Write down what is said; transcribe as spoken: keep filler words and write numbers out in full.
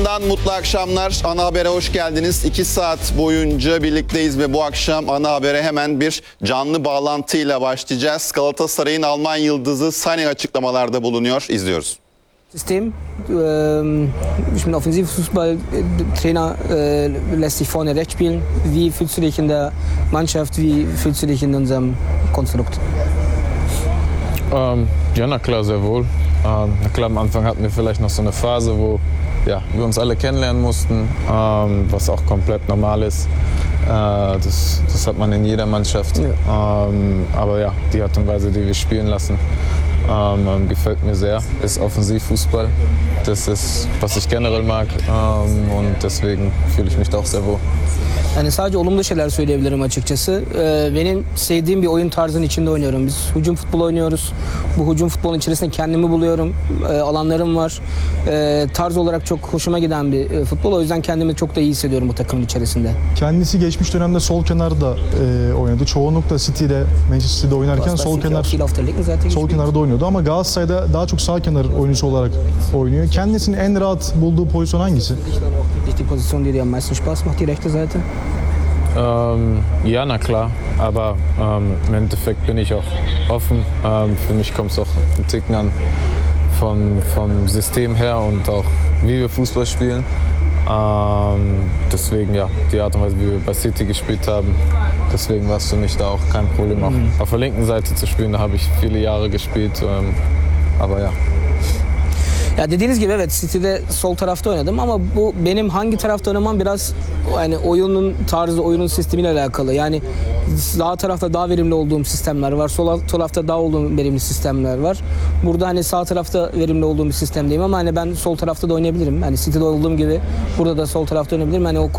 Mutlu akşamlar. Ana Haber'e hoş geldiniz. iki saat boyunca birlikteyiz ve bu akşam Ana Haber'e hemen bir canlı bağlantıyla başlayacağız. Galatasaray'ın Alman yıldızı Sané açıklamalarda bulunuyor. İzliyoruz. System. Ähm, ich bin Offensivfußball. Trainer äh, lässt sich vorne rechts spielen. Wie fühlst du dich in der Mannschaft? Wie fühlst du dich in unserem Konstrukt? Ähm, ja, na klar, sehr wohl. Ähm, na klar, am Anfang hatten wir vielleicht noch so eine Phase, wo ja, wir uns alle kennenlernen mussten, ähm, was auch komplett normal ist. Äh, das, das hat man in jeder Mannschaft. Ja. Ähm, aber ja, die Art und Weise, die wir spielen lassen, ähm, gefällt mir sehr. Ist Offensivfußball. Das ist, was ich generell mag. Ähm, und deswegen fühle ich mich da auch sehr wohl. Yani sadece olumlu şeyler söyleyebilirim açıkçası. Ee, benim sevdiğim bir oyun tarzının içinde oynuyorum. Biz hücum futbolu oynuyoruz. Bu hücum futbolun içerisinde kendimi buluyorum. Ee, alanlarım var. Ee, tarz olarak çok hoşuma giden bir e, futbol. O yüzden kendimi çok da iyi hissediyorum bu takımın içerisinde. Kendisi geçmiş dönemde sol kenarda e, oynadı. Çoğunlukla City ile Manchester City'de oynarken sol kenar sol kenarda oynuyordu ama Galatasaray'da daha çok sağ kenar oyuncusu olarak oynuyor. Kendisinin en rahat bulduğu pozisyon hangisi? Die Position, die dir am meisten Spaß macht, die rechte Seite? Ähm, ja, na klar, aber ähm, im Endeffekt bin ich auch offen. Ähm, für mich kommt es auch einen Ticken an vom, vom System her und auch wie wir Fußball spielen. Ähm, deswegen ja, die Art und Weise, wie wir bei City gespielt haben, deswegen war es für mich da auch kein Problem, auch auf der linken Seite zu spielen. Da habe ich viele Jahre gespielt, ähm, aber ja. Ya dediğiniz gibi evet City'de sol tarafta oynadım ama bu benim hangi tarafta oynamam biraz yani oyunun tarzı, oyunun sistemiyle alakalı. Yani sağ tarafta daha verimli olduğum sistemler var, sol tarafta daha olduğum verimli sistemler var. Burada hani sağ tarafta verimli olduğum bir sistemdeyim ama hani ben sol tarafta da oynayabilirim. Hani City'de olduğum gibi burada da sol tarafta oynayabilirim. Hani o